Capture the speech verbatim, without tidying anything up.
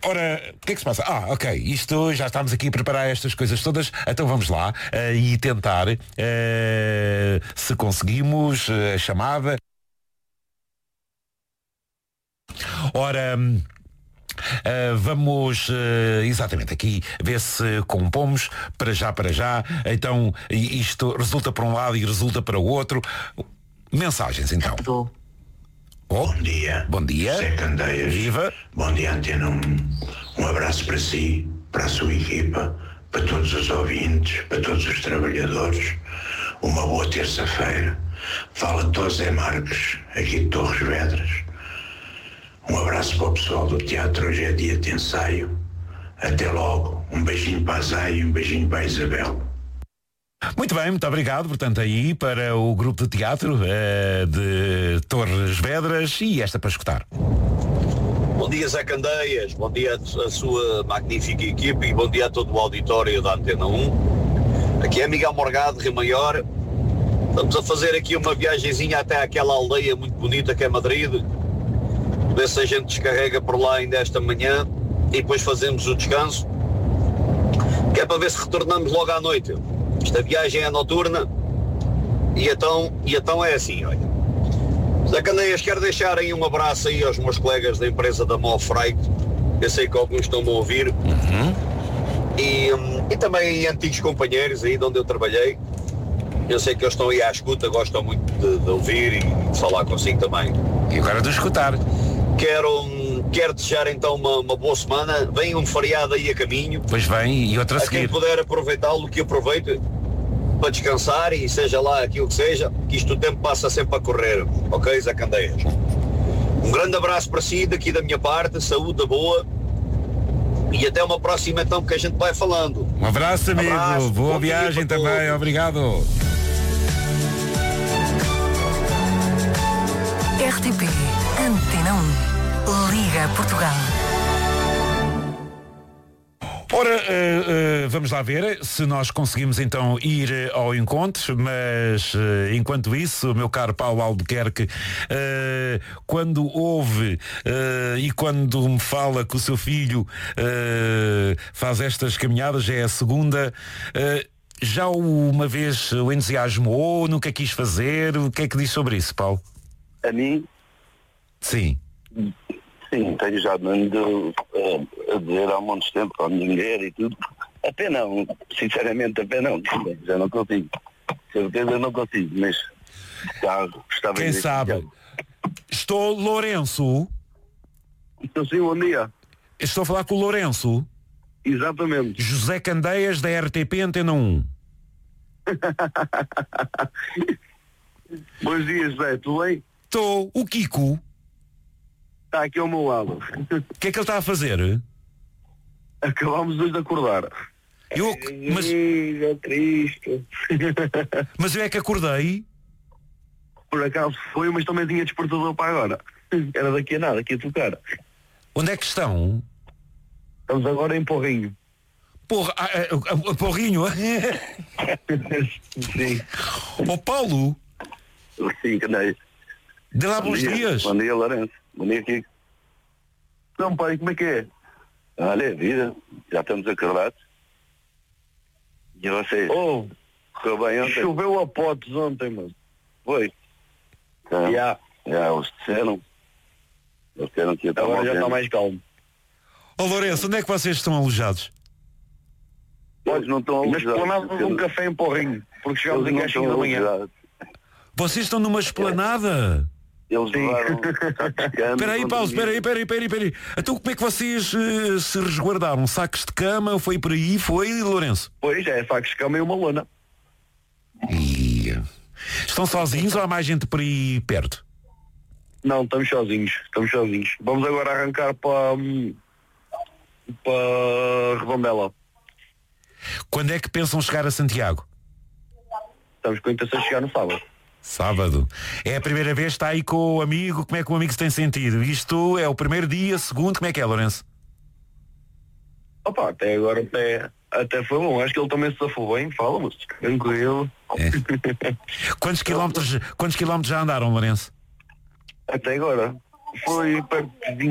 Ora, o que é que se passa? Ah, ok, isto já estamos aqui a preparar estas coisas todas, então vamos lá uh, e tentar uh, se conseguimos uh, a chamada. Ora, Uh, vamos uh, exatamente aqui ver se compomos para já, para já. Então isto resulta para um lado e resulta para o outro. Mensagens então. Oh. Bom dia. Bom dia. Zé Candeias. Viva. Bom dia, Antena um. Um abraço para si, para a sua equipa, para todos os ouvintes, para todos os trabalhadores. Uma boa terça-feira. Fala José Marques, aqui de Torres Vedras. Um abraço para o pessoal do teatro, hoje é dia de ensaio. Até logo. Um beijinho para a Zé e um beijinho para a Isabel. Muito bem, muito obrigado. Portanto, aí para o grupo de teatro uh, de Torres Vedras e esta para escutar. Bom dia, Zé Candeias. Bom dia à sua magnífica equipe e bom dia a todo o auditório da Antena um. Aqui é Miguel Morgado, Rio Maior. Estamos a fazer aqui uma viagenzinha até aquela aldeia muito bonita que é Madrid. Ver se a gente descarrega por lá ainda esta manhã e depois fazemos o descanso, que é para ver se retornamos logo à noite. Esta viagem é noturna e então, e então é assim, olha. Zé Candeias, quero deixar aí um abraço aí aos meus colegas da empresa da Mó Freight. Eu sei que alguns estão-me a ouvir. Uhum. E, e também antigos companheiros aí de onde eu trabalhei. Eu sei que eles estão aí à escuta, gostam muito de, de ouvir e de falar consigo também. E agora de escutar. Quero, quero desejar então uma, uma boa semana. Vem um feriado aí a caminho. Pois vem, e outra a seguir. Quem puder aproveitá-lo, que aproveite para descansar e seja lá aquilo que seja, que isto o tempo passa sempre a correr. Ok, Zé Candeias? Um grande abraço para si, daqui da minha parte, saúde boa e até uma próxima então que a gente vai falando. Um abraço, amigo. Abraço, boa viagem também, todos. Obrigado. R T P Antena um, Liga Portugal. Ora, uh, uh, vamos lá ver se nós conseguimos então ir uh, ao encontro, mas uh, enquanto isso, meu caro Paulo Albuquerque, uh, quando ouve uh, e quando me fala que o seu filho uh, faz estas caminhadas, já é a segunda, uh, já uma vez o entusiasmou, nunca quis fazer, o que é que diz sobre isso, Paulo? A mim? Sim. Sim, tenho já andado uh, a dizer há muitos tempo com a minha mulher e tudo. Até não, sinceramente até não, já não consigo. Certeza não consigo, mas já gostava de... Quem sabe? Estou Lourenço. Estou sim, bom dia. Estou a falar com o Lourenço. Exatamente. José Candeias da R T P Antena um. Bons dias, Zé, tudo bem? Estou. O Kiko. Está aqui ao meu lado. O que é que ele está a fazer? Acabámos hoje de acordar. Eu, mas, Ai, Cristo. mas eu é que acordei. Por acaso foi, mas também tinha despertador para agora. Era daqui a nada, aqui a tocar. Onde é que estão? Estamos agora em Porrinho. Porra, a, a, a, a Porrinho? Sim. Ó Paulo. Sim, Candeias. Dê lá bons dia. dias. Bom dia, Lourenço. Bom dia, Kiko. Então, pai, como é que é? Olha, é vida. Já estamos acordados. E vocês? Oh, correu bem ontem? Choveu a potes ontem, mas... Foi? Já. Já, já os disseram. Eles disseram que ia estar agora já está mais calmo. Ó oh, Lourenço, onde é que vocês estão alojados? Pois não estão alojados. Mas esplanávamos um café em Porrinho, porque chegámos em às cinco da manhã. Vocês estão numa esplanada? Eles levaram... Espera aí, Paulo, espera aí, espera aí, espera aí, espera aí. Então como é que vocês uh, se resguardaram? Sacos de cama, foi por aí, foi, Lourenço? Pois é, sacos de cama e uma lona. E... Estão sozinhos ou há mais gente por aí perto? Não, estamos sozinhos, estamos sozinhos. Vamos agora arrancar para... para Redondela. Quando é que pensam chegar a Santiago? Estamos com a intenção de chegar no sábado. Sábado. É a primeira vez que está aí com o amigo, como é que o amigo se tem sentido? Isto é o primeiro dia, segundo, como é que é, Lourenço? Opa, até agora até, até foi bom, acho que ele também se safou bem, fala-me, tranquilo. É. Quantos quilómetros, quantos quilómetros já andaram, Lourenço? Até agora. Foi perto de